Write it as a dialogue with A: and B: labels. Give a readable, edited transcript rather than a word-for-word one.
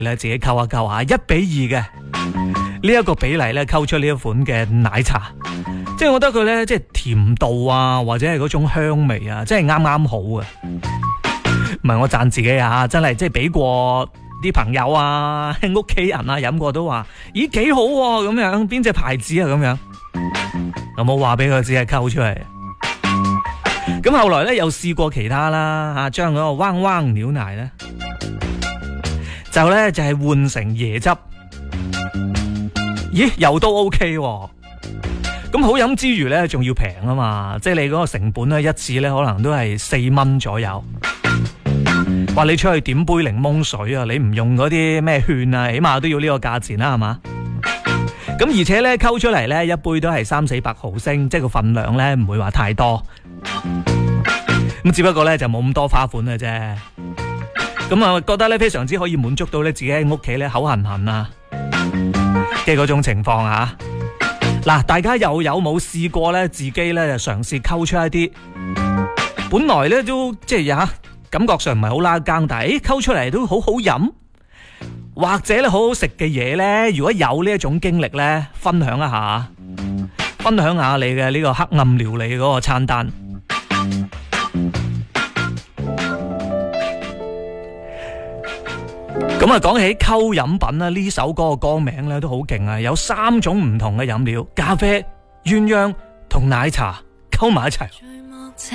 A: 咧自己溝下溝下1:2嘅呢一個比例咧，溝出呢一款嘅奶茶，即係我覺得佢咧即係甜度啊，或者係嗰種香味啊，真係啱啱好嘅。唔係我讚自己啊，真係即係俾過啲朋友啊、屋企人啊飲過都話，咦幾好喎咁樣，邊隻牌子啊咁樣，有冇話俾佢只係溝出嚟？咁後來咧又試過其他啦嚇，將嗰個汪汪牛奶咧就係換成椰汁，咦又都 OK 喎。咁好飲之餘咧，仲要平啊嘛，即係你嗰個成本咧一次咧可能都係4蚊左右。話你出去點杯檸檬水啊，你唔用嗰啲咩券啊，起碼都要呢個價錢啦，係嘛？咁而且咧溝出嚟咧一杯都係300-400毫升，即係個份量咧唔會話太多。咁只不過咧就冇咁多花款嘅啫。咁啊覺得咧非常之可以滿足到咧自己喺屋企咧口痕痕啊嘅嗰種情況啊。嗱，大家又有冇試過咧自己咧就嘗試溝出一啲本來咧都即係感覺上唔係好拉更，但係溝出嚟都好好飲，或者咧好好食嘅嘢咧，如果有呢一種經歷咧，分享一下你嘅呢個黑暗料理嗰個餐單。咁啊，講起溝飲品啦，呢首歌嘅歌名咧都好勁啊，有3種唔同嘅飲料，咖啡、鴛鴦同奶茶溝埋一齊。